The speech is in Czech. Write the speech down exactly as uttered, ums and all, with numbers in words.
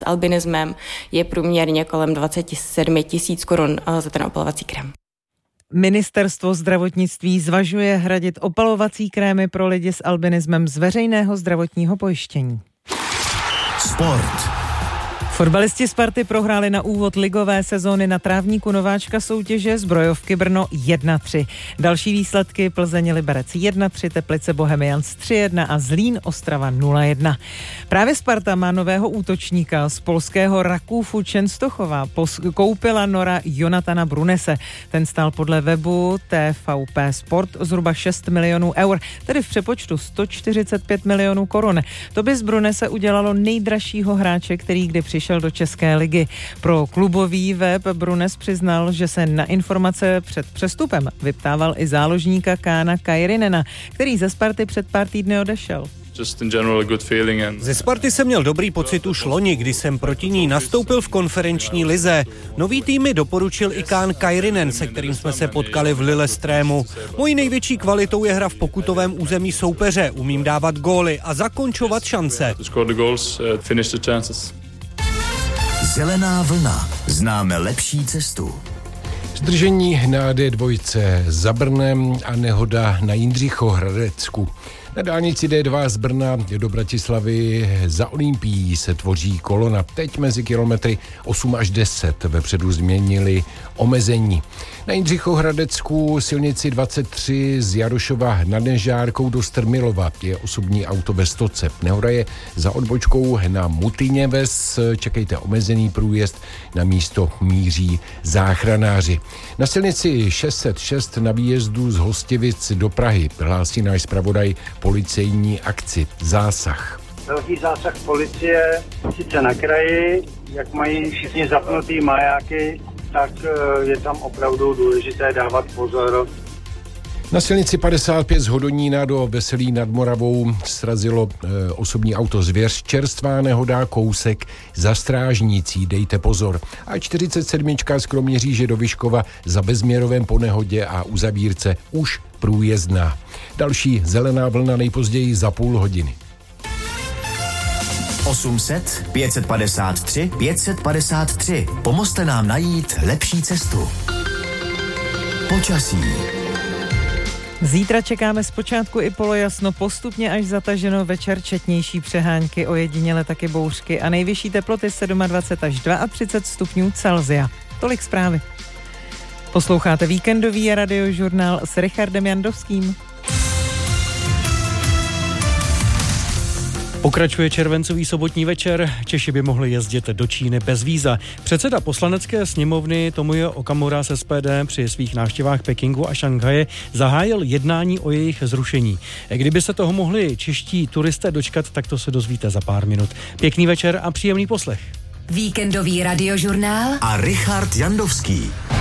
Albinismem je průměrně kolem dvacet sedm tisíc korun za ten opalovací krém. Ministerstvo zdravotnictví zvažuje hradit opalovací krémy pro lidi s albinismem z veřejného zdravotního pojištění. Sport. Fotbalisti Sparty prohráli na úvod ligové sezóny na trávníku nováčka soutěže Zbrojovky Brno jedna tři. Další výsledky: Plzeň Liberec jedna tři, Teplice Bohemians tři jedna a Zlín Ostrava nula jedna. Právě Sparta má nového útočníka z polského Rakúfu Częstochowa. Koupila Nora Jonatana Brunese. Ten stál podle webu T V P Sport zhruba šest milionů eur, tedy v přepočtu sto čtyřicet pět milionů korun. To by z Brunese udělalo nejdražšího hráče, který kdy přišel do České ligy. Pro klubový web Brunes přiznal, že se na informace před přestupem vyptával i záložníka Kána Kairinena, který ze Sparty před pár týdny odešel. Ze Sparty jsem měl dobrý pocit už loni, kdy jsem proti ní nastoupil v konferenční lize. Nový tým mi doporučil i Kán Kairinen, se kterým jsme se potkali v Lillestrému. Mojí největší kvalitou je hra v pokutovém území soupeře. Umím dávat góly a zakončovat šance. Zelená vlna. Známe lepší cestu. Zdržení na D dva za Brnem a nehoda na Jindřichohradecku. Na dálnici D dva z Brna do Bratislavy za Olympií se tvoří kolona. Teď mezi kilometry osm až deset vepředu změnili omezení. Na Jindřichohradecku silnici dvacet tři z Jarošova nad Nežárkou do Strmilova je osobní auto ve stoce. Nehoda je za odbočkou na Mutyněves. Čekejte omezený průjezd, na místo míří záchranáři. Na silnici šest set šest na výjezdu z Hostivic do Prahy hlásí náš zpravodaj policejní akci Zásah. Velký zásah policie, sice na kraji, jak mají všichni zapnutý majáky, tak je tam opravdu důležité dávat pozor. Na silnici padesát pět z Hodonína do Veselí nad Moravou srazilo e, osobní auto Zvěř. Čerstvá nehoda, kousek za Strážnicí, dejte pozor. A čtyřicet sedm z Kroměříže do Vyškova za bezměrovém po nehodě a uzavírce už průjezdná. Další zelená vlna nejpozději za půl hodiny. osm set, pět set padesát tři, pět set padesát tři. Pomozte nám najít lepší cestu. Počasí. Zítra čekáme zpočátku i polojasno, postupně až zataženo, večer četnější přehánky, ojediněle taky bouřky a nejvyšší teploty dvacet sedm až třicet dva stupňů Celsia. Tolik zprávy. Posloucháte víkendový radiožurnál s Richardem Jandovským. Pokračuje červencový sobotní večer, Češi by mohli jezdit do Číny bez víza. Předseda poslanecké sněmovny Tomio Okamura z S P D při svých návštěvách Pekingu a Šanghaje zahájil jednání o jejich zrušení. Kdyby se toho mohli čeští turisté dočkat, tak to se dozvíte za pár minut. Pěkný večer a příjemný poslech. Víkendový radiožurnál a Richard Jandovský.